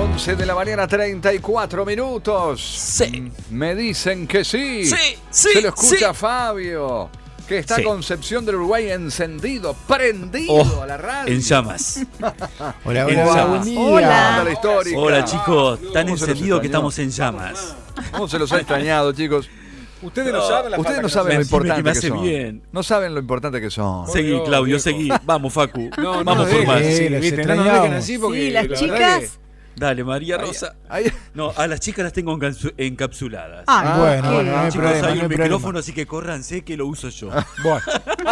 11 de la mañana, 34 minutos. Sí. Me dicen que sí. Sí. Se lo escucha sí. Fabio, que está Sí. Concepción del Uruguay encendido, prendido a la radio. En llamas. Hola, En hola, llamas. buen día. Hola, la histórica. Hola chicos, tan ¿Cómo se los encendido que extrañó? estamos en llamas. ¿Cómo se los ha extrañado, chicos? Ustedes no saben la Ustedes falta no que saben lo Decime importante que me que hace son. bien. No saben lo importante que son. Por Seguí, Dios, Claudio, viejo. seguí. Vamos, Facu. No, Vamos no, por más. sí, los viste, no nos extrañamos. dejen así porque Sí, las la verdad chicas. Dale, María Rosa. Ahí- No, a las chicas las tengo encapsuladas. Bueno, ¿qué? no hay Chicos, problema, hay no un hay micrófono, problema. así que córranse que lo uso yo. que- Bueno.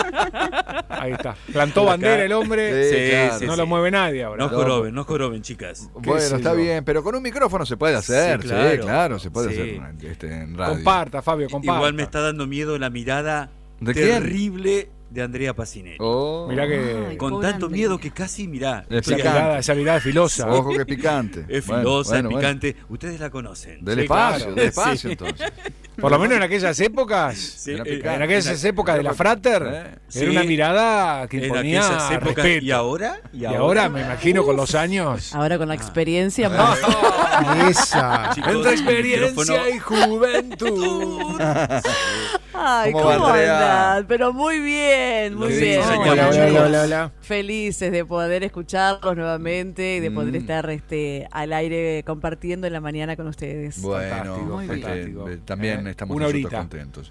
Ahí está. Plantó bandera el hombre. Sí, claro. No lo mueve nadie ahora. No joroben, chicas. Bueno, sé está yo. bien, pero con un micrófono se puede hacer. Sí, Sí, claro. claro, se puede Sí. hacer en radio. Comparta, Fabio, comparta. Igual me está dando miedo la mirada ¿De quién? terrible de Andrea Pacinelli. Oh, Mirá que. Ay, Con pobre tanto Andrea. miedo que casi, mirá, Es Esa picante. mirada filosa. Ojo que es picante. es Bueno, filosa, bueno, es bueno. picante. Ustedes la conocen. Del Sí, espacio, claro. del espacio Sí. entonces. Por lo menos en aquellas épocas. Sí, Era eh, picante. En aquellas épocas de la Frater. Sí. Era una mirada que en imponía aquellas épocas. respeto. ¿Y ahora? Y ahora me imagino con los años. Ahora con la experiencia más. Esa. Chicos, Entre el experiencia micrófono- y juventud. Ay, ¿Cómo ¿cómo va, Andrea? andan? Pero muy bien, muy Sí, bien. señor. Hola, hola, hola, hola, hola. Felices de poder escucharlos nuevamente y de poder Mm. estar al aire compartiendo en la mañana con ustedes. Bueno, Fantástico, muy bien. fantástico. También estamos Una nosotros horita. contentos.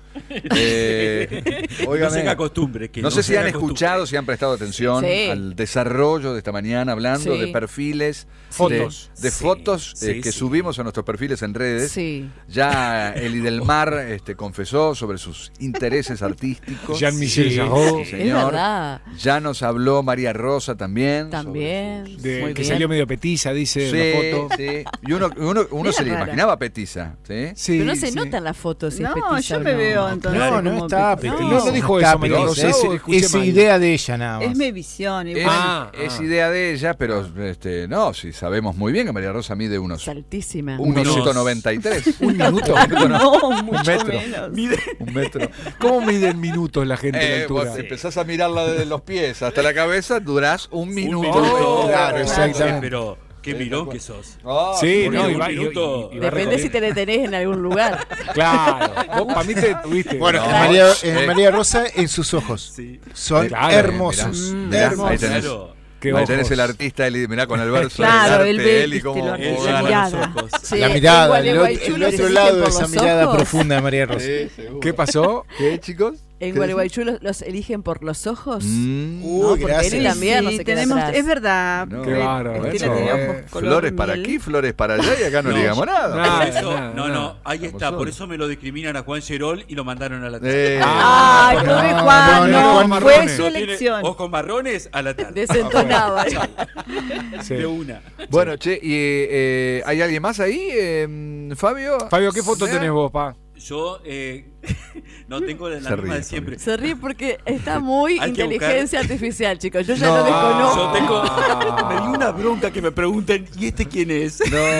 No Óigame, se acostumbre. Que no sé se si han acostumbre. escuchado, si han prestado atención Sí. al desarrollo de esta mañana, hablando Sí. de perfiles, Fotos. de Sí, fotos sí, que sí. subimos a nuestros perfiles en redes. Sí. Ya Eli del Mar confesó sobre sus intereses artísticos. Jean-Michel Sí, Jarreau. Sí, Es señor. verdad. Ya nos habló María Rosa también. También. De, Muy que bien. salió medio petiza, dice Sí, la foto. sí. Y uno Mira se le rara. imaginaba petiza, ¿sí? Sí, Pero no se sí. nota en las fotos si es No, petiza yo o me no. veo entonces. No, no como está petiza. petiza. No dijo está eso, María petiza. Rosa, Es, o escuché es mal. idea de ella nada más. Es mi visión. Es, igual. es idea de ella, pero no, sí sabemos muy bien que María Rosa mide unos Es altísima. 1,93 Un minuto. No, mucho metro. menos. un metro. ¿Cómo miden minutos la gente de altura? Vos empezás a mirarla desde los pies hasta la cabeza, durás un minuto. minuto. Claro, exactamente. Pero qué mirón que sos. Ah, Sí, porque no, un y va, minuto- Depende si te detenés en algún lugar. Claro. Vos para mí te tuviste. Bueno, No, María, sí. María Rosa en sus ojos. Sí. Son Claro, hermosos. mirá, hermosos. ahí tenés. Claro. Qué Ahí tenés ojos. el artista, Eli, mirá con el verso Claro, del él arte, ve, Eli, viste, como lo- Él la llama mirada. los ojos. Sí, La mirada, en el Gualeguaychú otro se eligen lado de por esa los mirada ojos. profunda de María Rosa. Sí, seguro. ¿Qué pasó? ¿Qué, chicos? En ¿Qué Gualeguaychú los eligen por los ojos. Mm, No, porque gracias. él también no Sí, se queda tenemos, atrás. es verdad. No. Qué bárbaro, Cristina eso, tiene eh. ojos color flores para miel. aquí, flores para allá y acá no, No, digamos nada. nada. Por eso, nada, no, nada. ahí está. Como Por son. eso me lo discriminan a Juan Gerol y lo mandaron a la Eh, Ay, Ah, pobre no, Juan, no, no, Juan fue Marrones. su No tiene elección. ojos marrones a la tarde. Desentonaba. Sí. De una. Bueno, che, y ¿hay alguien más ahí, Fabio? Fabio, ¿qué foto Andrea? tenés vos, pa? Yo no tengo la Se misma ríe, de siempre. Se ríe porque está muy Hay que inteligencia artificial, chicos. Yo ya No. lo desconozco. Yo tengo. Me dio una bronca que me pregunten, ¿y este quién es?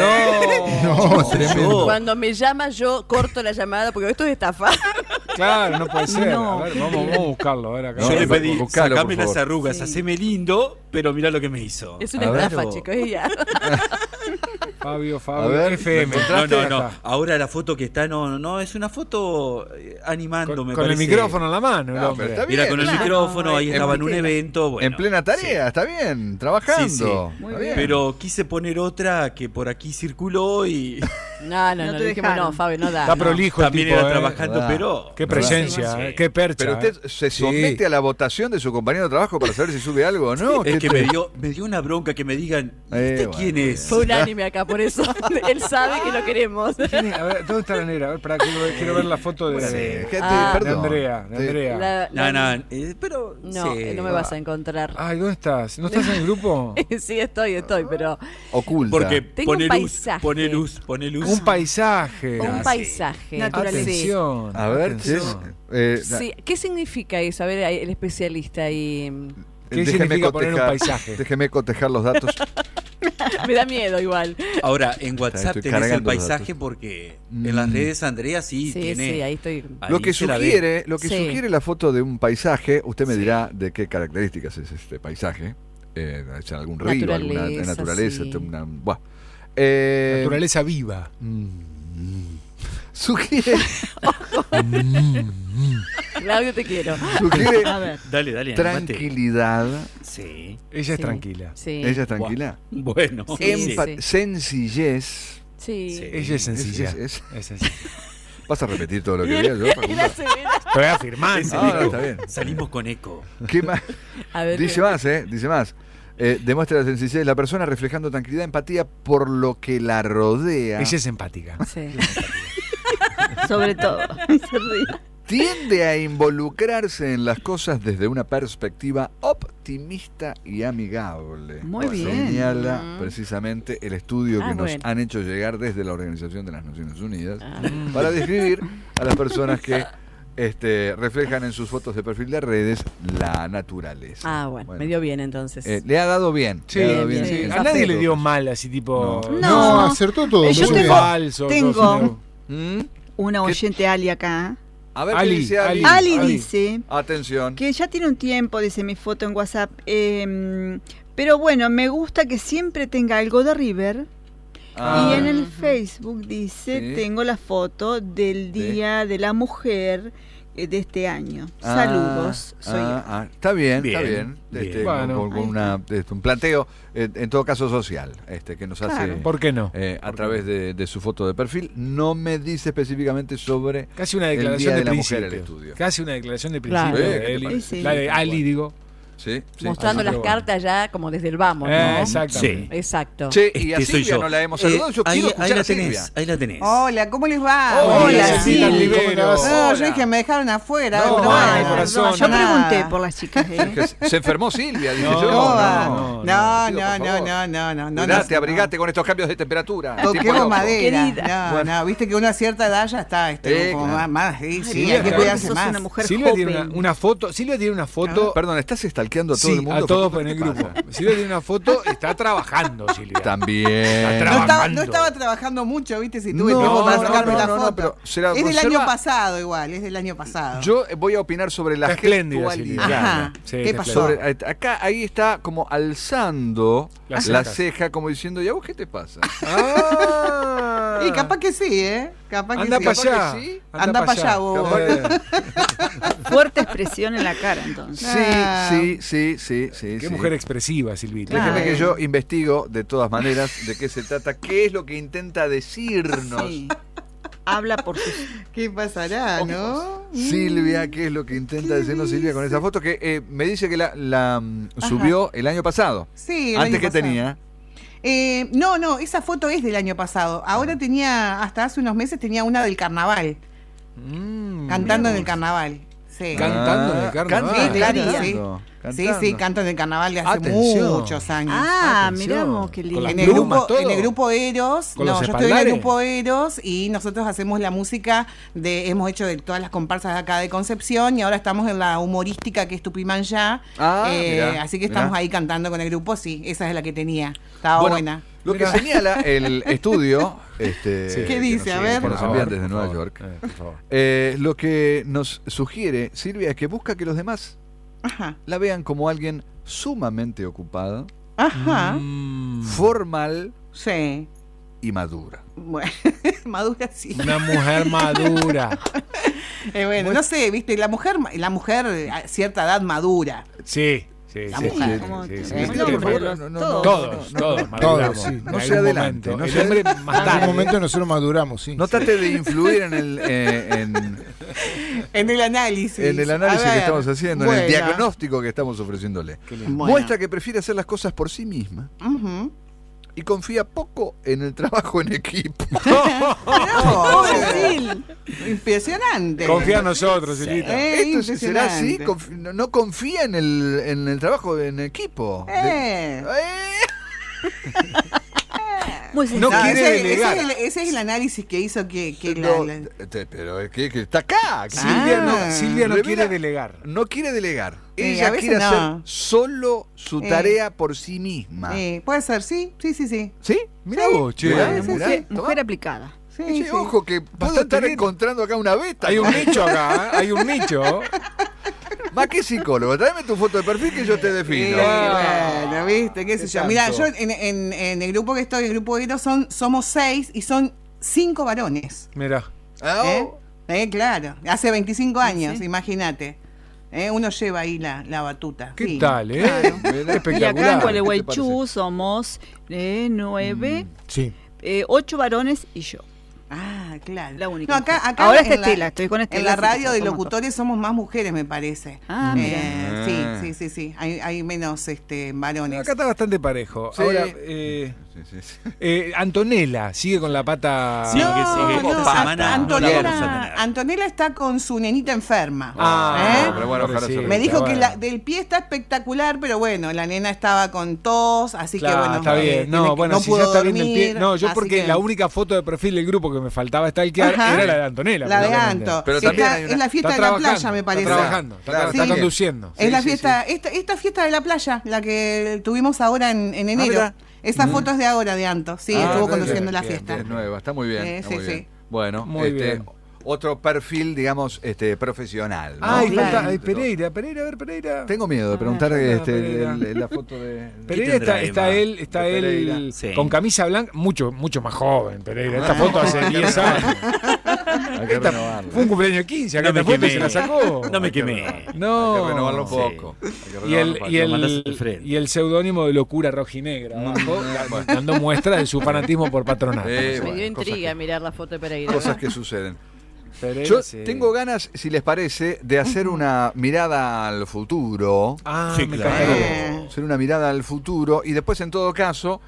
No, tremendo. Cuando me llama, yo corto la llamada porque esto es estafa. Claro, no puede ser. No. A ver, vamos a buscarlo. A ver acá. No, Yo le pedí, buscalo, por sacame las favor. arrugas, Sí. haceme lindo, pero mirá lo que me hizo. Es una A ver. estafa, chicos. es ya. Fabio, A ver, FM. ¿lo encontraste? No. Acá. Ahora la foto que está, no, es una foto animando, Con, me con el parece. micrófono en la mano, el No, hombre. pero está Mira, bien, con el claro. micrófono, ahí En estaba en un tela. evento. Bueno, en plena tarea, está bien, trabajando. Sí, sí. Muy Está bien. Pero quise poner otra que por aquí circuló y No, No te dijimos, dejaron. no, Fabio, no da. Está no. prolijo el también tipo, era ¿eh? trabajando, Ah. pero... Qué presencia, Sí. qué percha. Pero usted se Sí. somete a la votación de su compañero de trabajo para saber si sube algo o no. Es ¿Qué que te- me dio una bronca que me digan, ¿este bueno. quién es? Fue unánime acá, por eso él sabe que lo queremos. ¿Quién es? A ver, ¿dónde está la negra? A ver, quiero ver la foto de, Gente, Ah. de perdón. Andrea. De Sí. Andrea. La- Pero... No, sí. no me vas a encontrar. Ay, ¿dónde estás? ¿No estás en el grupo? Sí, estoy, pero Oculta. Porque Tengo pone un luz, paisaje. pone luz, pone luz. Un paisaje. un sí. paisaje. Naturaleza. Atención. A ver, atención. Sí, ¿qué significa eso? A ver, ahí el especialista ahí. ¿Qué significa poner un paisaje? Déjeme cotejar los datos. Me da miedo igual. Ahora, en WhatsApp Estoy tenés el cargando los paisaje datos. porque en las redes Andrea sí, Sí, tiene... sí, ahí estoy. ahí Lo que se la ve. Sí. sugiere la foto de un paisaje, usted me dirá de qué características es este paisaje. ¿Es algún río, alguna Naturaleza, naturaleza? sí. Buah. Naturaleza viva. Sugiere, Claudio, te quiero. sugiere A ver. Dale, animate. tranquilidad. Sí. Ella es Sí. tranquila. Sí. ¿Ella es tranquila? Bueno. Sí. Sencillez. Sí. Sí. Ella es sencilla. Es- Es sencilla. ¿Vas a repetir todo lo que diga yo, Facundo? Era severa. Estoy afirmando. Ah, no, está bien. Salimos con eco. ¿Qué más? A ver, Dice más, dice más. Demuestra la sencillez de la persona reflejando tranquilidad, empatía por lo que la rodea. Ella es empática. Sí. Sobre todo. Se ríe. Tiende a involucrarse en las cosas desde una perspectiva optimista y amigable. Muy bien. Señala precisamente el estudio que nos bueno. han hecho llegar desde la Organización de las Naciones Unidas Ah. para describir a las personas que reflejan en sus fotos de perfil de redes la naturaleza. Ah, bueno, me dio bien entonces. Le ha dado bien. Sí, le ha dado bien, bien. sí. en A sus nadie le fotos. dio mal, así tipo. No. No. acertó todo. Yo muy bien. tengo- falso. tengo- todo. ¿Mm? Una oyente Ali acá. A ver Ali, qué dice Ali. Ali Ali. dice Atención. que ya tiene un tiempo, dice mi foto en WhatsApp, pero bueno, me gusta que siempre tenga algo de River. Ah. Y en el Facebook dice, Sí. tengo la foto del Sí. Día de la Mujer de este año. Ah, Saludos, soy está bien, está Bien, bien. bien. Bueno, con ahí una, un planteo, en todo caso social, que nos hace Claro. ¿Por qué no? a través de su foto de perfil. No me dice específicamente sobre Casi una el declaración Día de de la Mujer principio. el estudio. Casi una declaración de Claro. principio. ¿Qué te de Eli. parece? Sí. La de Ali, digo. Sí, sí. Mostrando así, las pero bueno. cartas ya como desde el vamos, ¿no? Exactamente. Exacto. Che, y a Este soy Silvia yo. no la hemos saludado. Yo ahí, quiero ahí escuchar la a Silvia. tenés, ahí la tenés. Hola, ¿cómo les va? Hola, Silvia sí. Rivero. No, Hola. yo dije, me dejaron afuera. No, pero ay, bueno, corazón. Yo nada. pregunté por las chicas. Que se enfermó Silvia, dije No, yo. No, no, no, Pido, por no, favor. no. Cuidate, no. abrigate con estos cambios de temperatura. Tipo Toquemos loco. madera. Querida. No, no, viste que una cierta edad ya está como claro. más, sí, sí, Silvia, hay que claro. cuidarse Sos más. una mujer Silvia tiene joven. una foto. Silvia tiene una foto. Perdón, ¿estás estalqueando a todo Sí, el mundo? a todos Facundo? en el ¿Qué grupo. pasa? Silvia tiene una foto, está trabajando, Silvia. También. Está No trabajando. estaba trabajando mucho, viste, si tuve No, tiempo para no, sacarme no, la no, no, foto. pero se la es del conserva- año pasado igual, es del año pasado. Yo voy a opinar sobre la Está espléndida, gestualidad. Silvia. Ajá. Sí, ¿Qué está pasó? espléndida. Acá, ahí está como alzando Las la cejas. ceja, como diciendo, ¿y a vos qué te pasa? Ah. Y capaz que sí, Capaz que Anda sí. para Capaz allá. que sí. Anda pa' allá, vos. Fuerte expresión en la cara, entonces. Sí. Qué mujer expresiva, Silvita. Claro. Déjeme que yo investigo de todas maneras de qué se trata, qué es lo que intenta decirnos Sí. Habla por sus... ¿Qué pasará, no? Silvia, qué es lo que intenta decirnos Silvia con esa foto que me dice que la subió el año pasado. Sí, el Antes año que pasado. tenía. No, esa foto es del año pasado. Ahora tenía, hasta hace unos meses tenía una del carnaval, cantando en el carnaval. Sí. Cantando en el carnaval. Sí, claro, cantando, Sí, cantando. canto en el carnaval de hace Atención. muchos años. Ah, Atención. miramos qué Con lindo. las En el, plumas, grupo, todo. en el grupo Eros, Con no, los yo estoy en el espaldares. grupo Eros y nosotros hacemos la música hemos hecho de todas las comparsas de acá de Concepción y ahora estamos en la humorística que es Tupimán Ya. Ah, mirá, así que estamos mirá. ahí cantando con el grupo, sí, esa es la que tenía. Estaba Bueno, buena. Lo que señala el estudio, Sí. ¿Qué que dice? nos A ver. que nos Por envían favor, desde por Nueva favor. York. Por favor. Lo que nos sugiere Silvia es que busca que los demás Ajá. la vean como alguien sumamente ocupado, Ajá. formal Sí. y madura. Bueno, madura sí. Una mujer madura. Bueno, no sé, viste, la mujer a cierta edad madura. Sí, sí, La sí. mujer. Como- Sí, sí, como sí. todos, Sí, porque todos, todos. todos maduramos. sí. En No se algún adelante, momento. no El se hombre adelante. más En algún tarde. momento nosotros maduramos, sí. No trate de influir en el En el análisis. en el A análisis ver, que estamos haciendo, en el bueno. diagnóstico que estamos ofreciéndole. Bueno. Muestra que prefiere hacer las cosas por sí misma Ujú. y confía poco en el trabajo en equipo. No, Sil. impresionante. Confía en nosotros, Silvita. ¿Esto será así? impresionante. No confía en el trabajo en equipo. Muy No sencillo. quiere ese, delegar. ese es el análisis que hizo que Pero es que está acá. Silvia no Revela- quiere delegar. No quiere delegar. a Ella veces quiere no. hacer solo su tarea por sí misma. puede ser, sí. ¿Sí? Mirá vos, che. Mirá, sí, mirá, sí. tomá. Mujer aplicada. Sí, Che, sí. ojo que puedo Bastante estar bien. encontrando acá una beta. Hay un nicho acá, ¿eh? Hay un nicho. ¿Va qué psicólogo? Tráeme tu foto de perfil que yo te defino. Bueno, viste, qué sé yo. Mira, santo. yo en el grupo que estoy, el grupo Guido, somos 6 y son 5 varones. Mira. Claro, hace 25 años, imagínate. Uno lleva ahí la batuta. ¿Qué Sí. tal, Mira. Y acá en Espectacular. Gualeguaychú somos 9, Sí. 8 varones y yo. Ah, claro. La única No, acá Ahora en está Estela, estoy con Estela. En la así que radio de somos locutores somos más mujeres, me parece. Ah, mira. Sí. Hay menos varones. Acá está bastante parejo. Sí. Ahora, Sí. Antonella sigue con la pata. Sí, que sigue. No, Esta semana no la vamos a tener. Antonella está con su nenita enferma. Pero bueno, ojalá se pobrecita, Me dijo que bueno. del pie está espectacular, pero bueno, la nena estaba con tos, así Claro, que bueno. está bien. No, bueno, si pudo ya está bien del pie. dormir, No, yo así porque que- la única foto de perfil del grupo que me faltaba stalkear Ajá. era la de Antonella. La de probablemente. Anto. Pero también Está hay una- en la fiesta Está de la trabajando, playa, me parece. Está trabajando, Claro, está sí. conduciendo. Es la Sí, fiesta, Esta fiesta de la playa, la que tuvimos ahora en enero. mira. Esa foto es de ahora, de Anto. Sí, estuvo conduciendo la bien, fiesta. Es nueva, está muy bien. Está muy sí. bien. Bueno, Muy bien. otro perfil, digamos, profesional. ¿no? Ay, Claro. falta Pereira, a ver, Pereira. Tengo miedo de preguntar Pereira. la foto de. Pereira tendrá está Emma? él De Pereira. Sí. con camisa blanca, mucho más joven, Pereira. Esta foto hace 10 años. Hay que Esta renovarla. fue un cumpleaños de 15, acá No me esta foto quemé. se la sacó. No me quemé. No. Hay que renovarlo un sí. poco. Hay que Y renovarlo un el, poco. y, Lo mandas al el, frente. y el seudónimo de Locura Rojinegra abajo, dando muestra de su fanatismo por Patronato. Me Bueno, dio cosas intriga que- mirar la foto de Pereira. Cosas que suceden. Pereira, Yo sí. tengo ganas, si les parece, de hacer una mirada al futuro. Ah, Sí, me claro. encantaría. Hacer una mirada al futuro y después, en todo caso,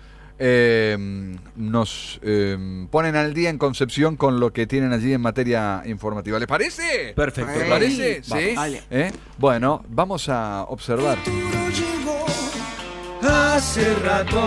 nos ponen al día en Concepción con lo que tienen allí en materia informativa. ¿Les parece? Perfecto. ¿Les parece? Vamos. ¿Sí? Vale. Bueno, vamos a observar. Hace rato.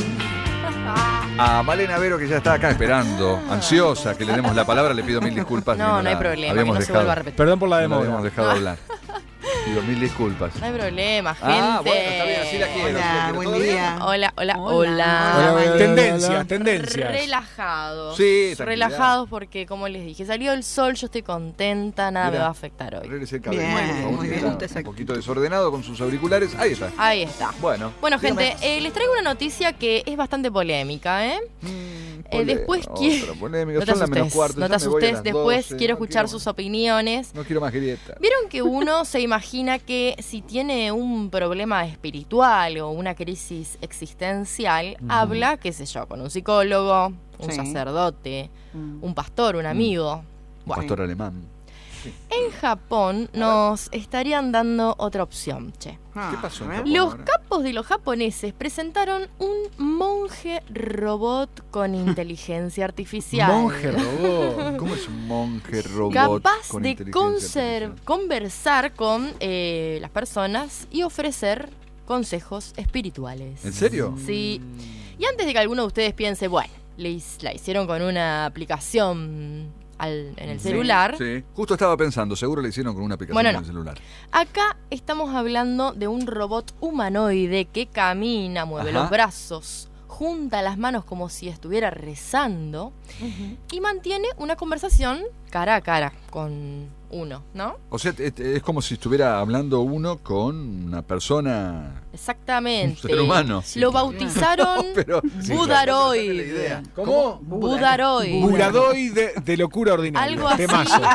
A Malena Vero, que ya está acá esperando, ansiosa que le demos la palabra, le pido mil disculpas. No, si no hay la problema, habíamos que no se dejado- vuelva a repetir. Perdón por la no la demora. habíamos dejado hablar. Pido mil disculpas. No hay problema, gente. Ah, bueno, está bien, así la quiero. Hola, así la quiero. buen ¿Todo bien? día. Hola. Hola, hola. Tendencias. Relajados. Sí, tranquilidad. Relajados porque, como les dije, salió el sol, yo estoy contenta, nada Mirá. me va a afectar hoy. Arréglese el cabello. Bien, por favor, muy que bien. está un poquito desordenado con sus auriculares. Ahí está. Ahí está. Bueno. Bueno, gente, les traigo una noticia que es bastante polémica, ¿eh? Después quiero. Polémica. No te Son las menos asustes, cuarto. no ya te me voy a asustes. las Después 12, quiero no escuchar quiero sus más- opiniones. No quiero más grieta. Vieron que uno se imagina que si tiene un problema espiritual o una crisis existencial, habla, qué sé yo, con un psicólogo, un Sí. sacerdote, un pastor, un amigo. Bueno, Pastor alemán. en Japón nos estarían dando otra opción, che. ¿Qué pasó? A ver. Bueno, Los ahora. capos de los japoneses presentaron un monje robot con inteligencia artificial. Monje robot. ¿Cómo es un monje robot Capaz con de inteligencia artificial? conversar con las personas y ofrecer consejos espirituales. ¿En serio? Sí. Y antes de que alguno de ustedes piense, bueno, la hicieron con una aplicación en el celular, Sí. Justo estaba pensando, seguro le hicieron con una aplicación Bueno, en no. el celular. acá estamos hablando de un robot humanoide que camina, mueve Ajá. los brazos, junta las manos como si estuviera rezando y mantiene una conversación cara a cara con uno, ¿no? O sea, es como si estuviera hablando uno con una persona, un Exactamente. ser humano. Lo bautizaron Pero Budaroid. ¿Cómo? Budaroid. Buradoid de locura ordinaria. Algo así.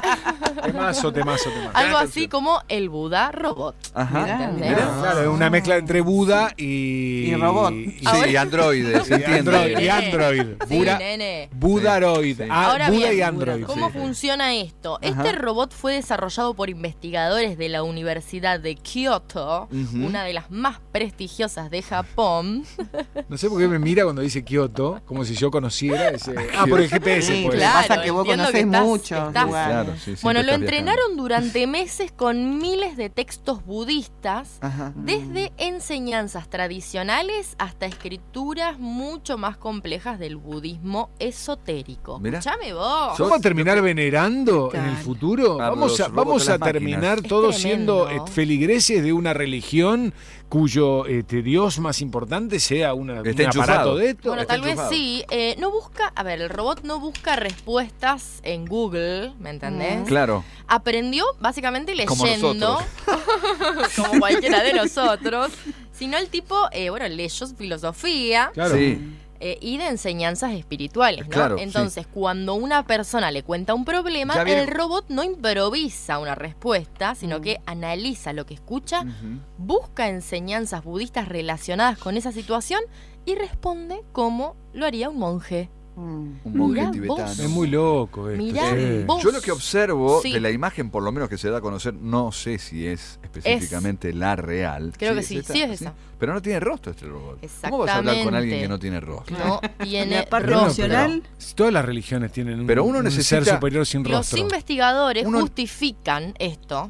Temazo. Algo así como el Buda robot. Ajá. ¿Entendés? Mirá. Claro, es una mezcla entre Buda y robot. Sí, androide, se entiende. Y Android. Sí, nene. Budaroid. Sí. Ahora Buda bien, y Android. ¿cómo Sí. funciona esto? Ajá. Este robot fue desarrollado por investigadores de la Universidad de Kioto, Ujú. una de las más prestigiosas de Japón. No sé por qué me mira cuando dice Kioto, como si yo conociera ese. Por el GPS, Sí, pues. claro. pasa que vos entiendo conocés que estás- mucho. estás- lugares. Claro, sí, siempre Bueno, lo estás viajando. entrenaron durante meses con miles de textos budistas, Ajá. desde enseñanzas tradicionales hasta escrituras mucho más complejas del budismo esotérico. Mirá. Escuchame vos. ¿Cómo terminar venerando llegando en el futuro? A Vamos los a robots de las terminar máquinas. todos Es siendo tremendo. feligreses de una religión cuyo Dios más importante sea un Está aparato enchufado. de esto. Bueno, Está tal vez enchufado. sí. No busca, a ver, el robot no busca respuestas en Google, ¿me entendés? Claro. Aprendió básicamente Como leyendo, como cualquiera de nosotros, sino el tipo, leyó filosofía Claro. Sí. y de enseñanzas espirituales, ¿no? Claro, sí. Entonces, cuando una persona le cuenta un problema, Ya viene- el robot no improvisa una respuesta, sino que analiza lo que escucha, busca enseñanzas budistas relacionadas con esa situación y responde como lo haría un monje. Un monje Mirá tibetano. vos. Es muy loco esto. Mirá sí. vos. Yo lo que observo Sí. de la imagen, por lo menos que se da a conocer, no sé si es específicamente la real. Creo que sí, esta, sí es esa. Pero no tiene rostro este robot. ¿Cómo vas a hablar con alguien que no tiene rostro? No tiene La parte Pero no, rostro. emocional. Todas las religiones tienen Pero uno un necesita- ser superior sin Los rostro. investigadores Uno- justifican esto,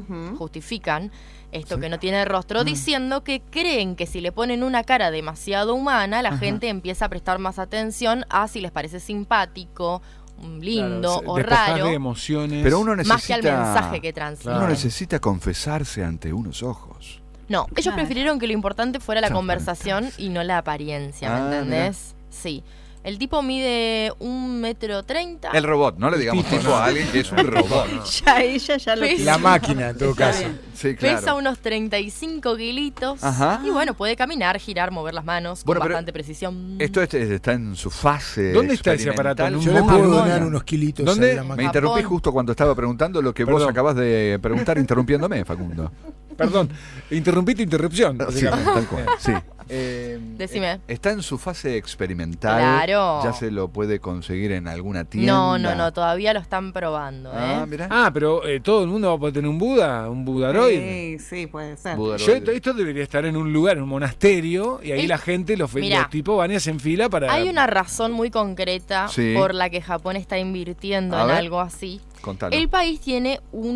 que no tiene rostro, Mm. diciendo que creen que si le ponen una cara demasiado humana, la gente empieza a prestar más atención a si les parece simpático, lindo Claro, o despojás raro, de emociones. Pero uno necesita... más que al mensaje que transmite. Uno necesita confesarse ante unos ojos. No, ellos Claro. prefirieron que lo importante fuera la Transparentar. conversación y no la apariencia, ¿me Ah, entendés? Sí. El tipo mide 1,30 m. El robot, no le digamos tipo, tipo no. a alguien que es un robot. Ya ella ya lo Pesa- tiene. La máquina, en todo Está caso. bien. Sí, Pesa claro. unos 35 kilitos. Ajá. Y bueno, puede caminar, girar, mover las manos Bueno, con pero bastante precisión. Esto está en su fase ¿Dónde está ese aparato? experimental. ¿En un Yo le monte? puedo Japón. donar unos kilitos ¿Dónde? a la Me máquina. interrumpí Japón. justo cuando estaba preguntando lo que vos Perdón. acabas de preguntar interrumpiéndome, Facundo. Perdón, interrumpí tu interrupción. Sí, básicamente. tal cual. Sí. Decime. Está en su fase experimental. Claro. Ya se lo puede conseguir en alguna tienda. No, todavía lo están probando, Ah, ¿eh? mira. Ah, pero todo el mundo va a poder tener un Buda, un Budaroid. Sí, puede ser. Esto debería estar en un lugar, en un monasterio, y ahí El- la gente, los Mirá. tipos van y hacen fila para... Hay una razón muy concreta Sí. por la que Japón está invirtiendo A en ver. algo así. Contalo. El país tiene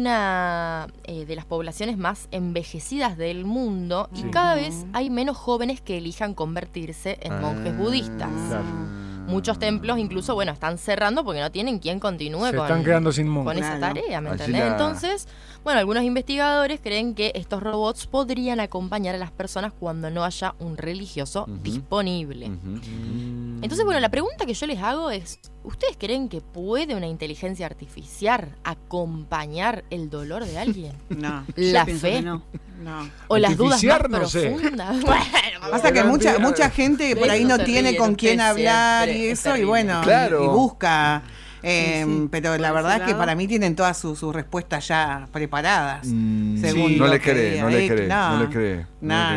una de las poblaciones más envejecidas del mundo y cada vez hay menos jóvenes que elijan convertirse en monjes budistas. Claro. Muchos templos incluso, están cerrando porque no tienen quien continúe Se con, están quedando sin monjes. con esa Claro. tarea, ¿me Allí entendés? la- Entonces, algunos investigadores creen que estos robots podrían acompañar a las personas cuando no haya un religioso Ujú. disponible. Ujú. Entonces, la pregunta que yo les hago es, ¿ustedes creen que puede una inteligencia artificial acompañar el dolor de alguien? No, ¿La Yo pienso fe? que no. no. ¿O las dudas más Artificiar, no sé. profundas? Pasa que mucha gente por ahí Eso no se tiene ríen con ustedes quién hablar siempre, y es eso, y terrible. bueno, Claro. y busca. Sí, pero por la ese verdad es que lado. para mí tienen todas sus respuestas ya preparadas. Mm, según sí, no lo le que cree, diga. no le cree, No. no le cree.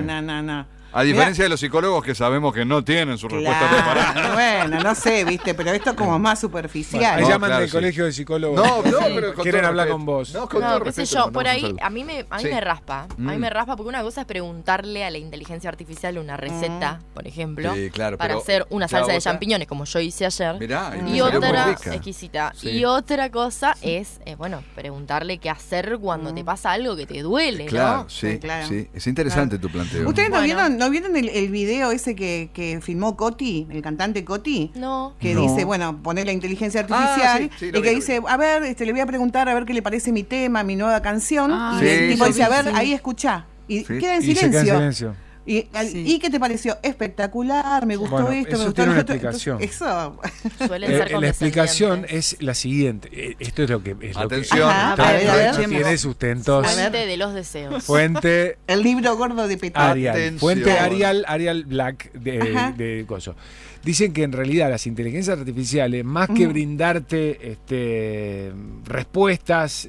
No. A diferencia de los psicólogos que sabemos que no tienen su respuesta preparada. Claro, bueno, no sé, viste, pero esto es como más superficial. Ahí No, llaman claro, del sí. colegio de psicólogos. No, pero con quieren todo hablar respeto. con vos. No, con No, todo qué sé respeto, yo, por mandamos ahí un saludo. a mí Sí. me raspa. A mí Mm. me raspa porque una cosa es preguntarle a la inteligencia artificial una receta, por ejemplo, Sí, claro, para pero hacer una la salsa de otra- champiñones como yo hice ayer. Mirá, Y me salió muy otra rica. exquisita. Sí. Y otra cosa es, preguntarle qué hacer cuando te pasa algo que te duele, Claro, ¿no? sí, Sí, claro. sí. Es interesante tu planteo. ¿Ustedes Bueno. no vieron el video ese que filmó Coti, el cantante Coti? No. Que No. dice, poner la inteligencia artificial sí, lo y que vi, dice, a ver, le voy a preguntar a ver qué le parece mi tema, mi nueva canción. Ah, Y el sí, tipo sí, dice, a sí, ver, sí. ahí escuchá. Y Sí. queda en Y se queda en silencio. silencio. Sí. ¿Y qué te pareció? Espectacular, me gustó Bueno, esto, eso me gustó tiene lo una otro. explicación. Entonces, eso. Suelen ser La explicación condescendientes. es la siguiente. Esto es lo que es Atención. lo que Ajá, Está- a ver, a ver. tiene sustentos. Fuente de los deseos. Fuente El libro gordo de Petro. Arial. Atención. Fuente Arial Black Ajá. de Coso. Dicen que en realidad las inteligencias artificiales, más que brindarte respuestas,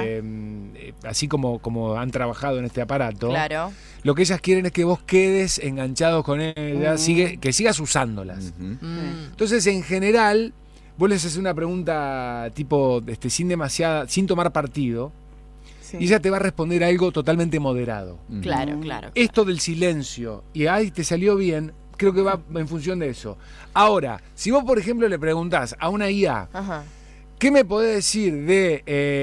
así como han trabajado en este aparato, Claro. lo que ellas quieren es que vos quedes enganchado con ellas, que sigas usándolas. Ujú. Mm. Entonces, en general, vos les haces una pregunta tipo sin tomar partido, Sí. y ella te va a responder algo totalmente moderado. Ujú. Claro, claro. Esto del silencio y ay, te salió bien, creo que va en función de eso. Ahora, si vos, por ejemplo, le preguntás a una IA, Ajá. ¿qué me podés decir de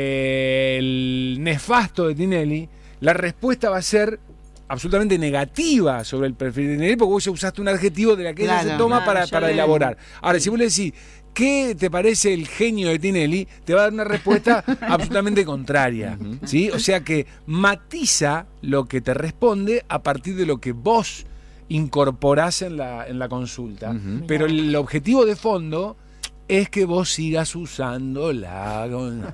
el nefasto de Tinelli? La respuesta va a ser absolutamente negativa sobre el perfil de Tinelli porque vos ya usaste un adjetivo de la que ella Claro. se toma Claro, para ya elaborar. Ahora, si vos le decís, ¿qué te parece el genio de Tinelli? Te va a dar una respuesta absolutamente contraria. ¿Sí? O sea que matiza lo que te responde a partir de lo que vos incorporás en la consulta. Pero el objetivo de fondo es que vos sigas usándola.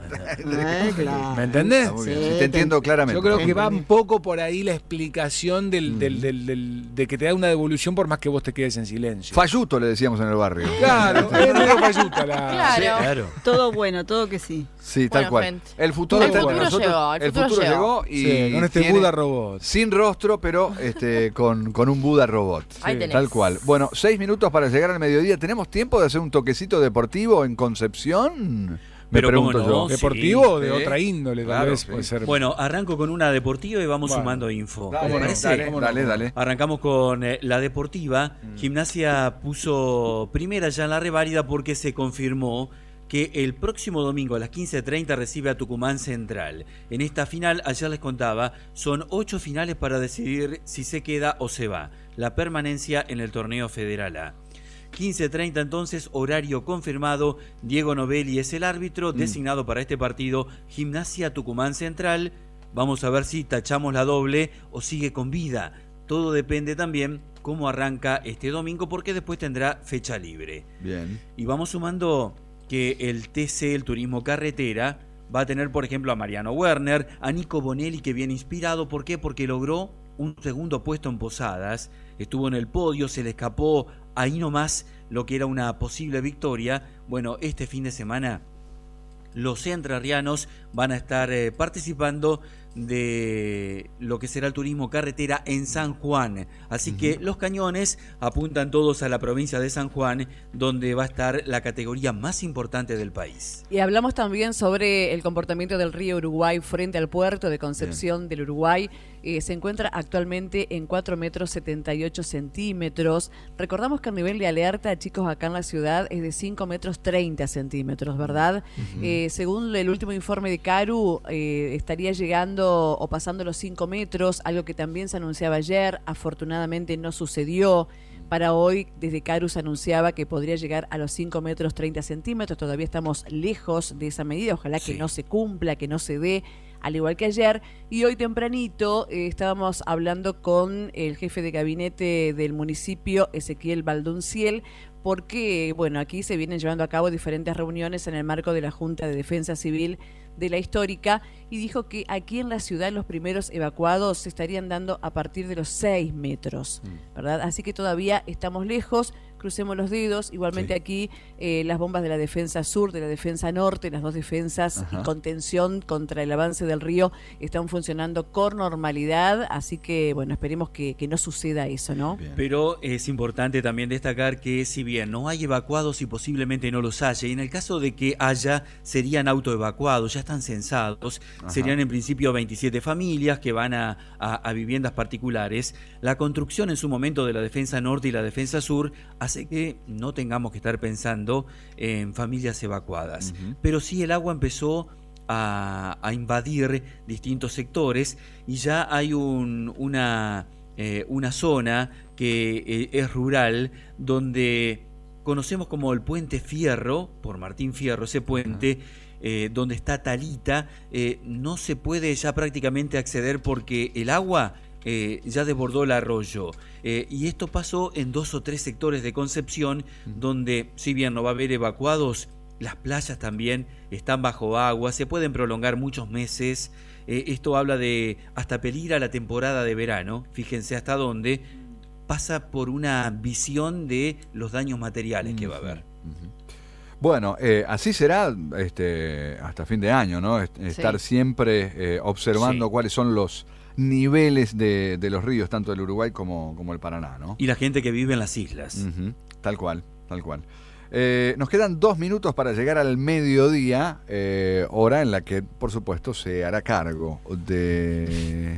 ¿Me entendés? Está muy bien. Sí, te entiendo claramente. Yo creo que va un poco por ahí la explicación de que te da una devolución por más que vos te quedes en silencio. Falluto le decíamos en el barrio. Claro, es medio falluta la... Claro. Todo bueno, todo que sí. Sí, tal Bueno, cual. gente. El futuro está entre nosotros. El futuro llegó y Sí, con este tiene Buda robot. sin rostro, pero con un Buda robot. Ahí tenés. Tal cual. Bueno, 6 minutos para llegar al mediodía. ¿Tenemos tiempo de hacer un toquecito deportivo en Concepción? Me Pero pregunto cómo no, yo. sí. ¿Deportivo o de Sí. otra índole? Tal Claro, vez sí. puede ser. Bueno, arranco con una deportiva y vamos Bueno. sumando info. Dale, ¿Te parece? dale. Arrancamos con la deportiva. Gimnasia puso primera ya en la reválida porque se confirmó que el próximo domingo a las 15:30 recibe a Tucumán Central. En esta final, ayer les contaba, son 8 finales para decidir si se queda o se va. La permanencia en el torneo Federal A. 15:30 entonces, horario confirmado. Diego Novelli es el árbitro designado para este partido. Gimnasia Tucumán Central. Vamos a ver si tachamos la doble o sigue con vida. Todo depende también cómo arranca este domingo porque después tendrá fecha libre. Bien. Y vamos sumando que el TC, el Turismo Carretera, va a tener, por ejemplo, a Mariano Werner, a Nico Bonelli, que viene inspirado. ¿Por qué? Porque logró un segundo puesto en Posadas, estuvo en el podio, se le escapó ahí nomás lo que era una posible victoria. Bueno, este fin de semana los entrerrianos van a estar participando de lo que será el turismo carretera en San Juan. Así que los cañones apuntan todos a la provincia de San Juan, donde va a estar la categoría más importante del país. Y hablamos también sobre el comportamiento del río Uruguay frente al puerto de Concepción del Uruguay. Se encuentra actualmente en 4,78 metros. Recordamos que el nivel de alerta, chicos, acá en la ciudad es de 5,30 metros, ¿verdad? Según el último informe de Caru, estaría llegando o pasando los 5 metros, algo que también se anunciaba ayer. Afortunadamente no sucedió. Para hoy, desde Caru se anunciaba que podría llegar a los 5,30 metros. Todavía estamos lejos de esa medida. Ojalá que no se cumpla, que no se dé, al igual que ayer. Y hoy tempranito estábamos hablando con el jefe de gabinete del municipio, Ezequiel Baldunciel, porque, bueno, aquí se vienen llevando a cabo diferentes reuniones en el marco de la Junta de Defensa Civil de la Histórica, y dijo que aquí en la ciudad los primeros evacuados se estarían dando a partir de los 6 metros, ¿verdad? Así que todavía estamos lejos, crucemos los dedos. Igualmente aquí las bombas de la defensa sur, de la defensa norte, las dos defensas y contención contra el avance del río están funcionando con normalidad, así que, bueno, esperemos que no suceda eso, ¿no? Bien. Pero es importante también destacar que si bien no hay evacuados y posiblemente no los haya, y en el caso de que haya, serían autoevacuados, ya están censados, serían en principio 27 familias que van a viviendas particulares. La construcción en su momento de la defensa norte y la defensa sur hace que no tengamos que estar pensando en familias evacuadas. Pero sí, el agua empezó a invadir distintos sectores y ya hay una zona que es rural, donde conocemos como el Puente Fierro, por Martín Fierro, ese puente, donde está Talita, no se puede ya prácticamente acceder porque el agua ya desbordó el arroyo. Y esto pasó en 2 o 3 sectores de Concepción, donde, si bien no va a haber evacuados, las playas también están bajo agua, se pueden prolongar muchos meses. Esto habla de hasta peligrar la temporada de verano, fíjense hasta dónde. Pasa por una visión de los daños materiales que va a haber. Bueno, así será hasta fin de año, ¿no? Estar siempre observando cuáles son los niveles de los ríos, tanto del Uruguay como el Paraná, ¿no? Y la gente que vive en las islas. Tal cual, tal cual. Nos quedan 2 minutos para llegar al mediodía, hora en la que, por supuesto, se hará cargo de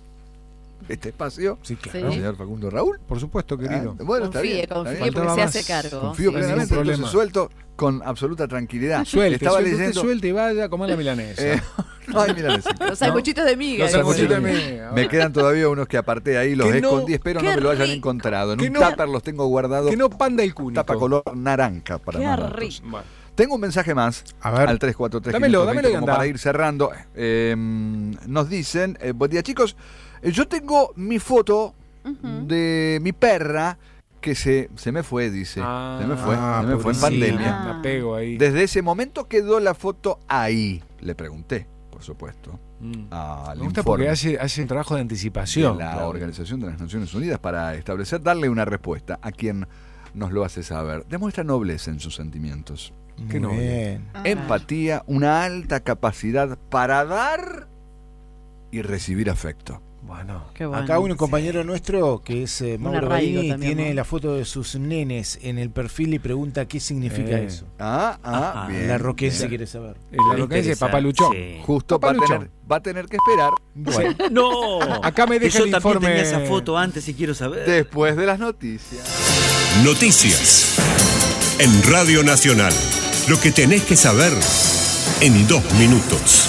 este espacio. Sí, claro. El señor Facundo Raúl. Por supuesto, querido. Bueno, está bien. Confíe Está bien. porque se hace cargo. Confío Sí, plenamente, ningún entonces problema. suelto con absoluta tranquilidad. Suelte, Estaba usted leyendo. suelte y vaya a comer la milanesa. Ay, mirá ese. Los sanguchitos de miga. Los dice. sanguchitos de miga. Me quedan todavía unos que aparté ahí, los Que no- escondí, espero no qué me lo hayan rico. encontrado. En Que un no- tupper los tengo guardados, Que no panda el cúnico. tapa color naranja para Qué más ratos. rico. Bueno. Tengo un mensaje más A ver. al 343 Dámelo, 520, dámelo y como anda. para ir cerrando. Nos dicen, buen día chicos, yo tengo mi foto de mi perra que se me fue, dice. Ah, se me fue en pobrecita. pandemia. Me apego ahí. Desde ese momento quedó la foto ahí. Le pregunté, por supuesto, al Me gusta informe porque hace un trabajo de de anticipación. la Claudio. Organización de las Naciones Unidas para darle una respuesta a quien nos lo hace saber. Demuestra nobleza en sus sentimientos. Qué Muy noble. bien. Empatía, una alta capacidad para dar y recibir afecto. Bueno. Qué bueno. Acá un compañero nuestro, que es Mauro arraigo Barini, también, tiene ¿no? la foto de sus nenes en el perfil y pregunta qué significa eso. Ajá. Bien. La roquense bien. quiere saber. La roquense de Papá Luchón. Sí. Justo Papá va a tener que esperar Bueno, No. Acá me Que deja yo el también informe. tenía esa foto antes y quiero saber. después de las noticias. Noticias. En Radio Nacional. Lo que tenés que saber en 2 minutos.